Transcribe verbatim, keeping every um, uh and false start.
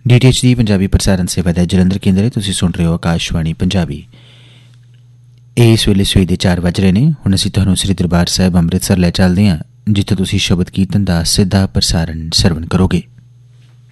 D T H की पंजाबी प्रसारण सेवा का जलंधर केंद्र है। तुसीं सुन रहे हो आकाशवाणी पंजाबी। ਇਹ ਇਸ ਵੇਲੇ ਸਵੇਰ ਦੇ ਚਾਰ ਵੱਜ ਰਹੇ ਨੇ। ਹੁਣ ਅਸੀਂ ਤੁਹਾਨੂੰ ਸ੍ਰੀ ਦਰਬਾਰ ਸਾਹਿਬ ਅੰਮ੍ਰਿਤਸਰ ਲੈ ਚੱਲਦੇ ਹਾਂ, ਜਿੱਥੇ ਤੁਸੀਂ ਸ਼ਬਦ ਕੀਰਤਨ ਦਾ ਸਿੱਧਾ ਪ੍ਰਸਾਰਣ ਸਰਵਣ ਕਰੋਗੇ।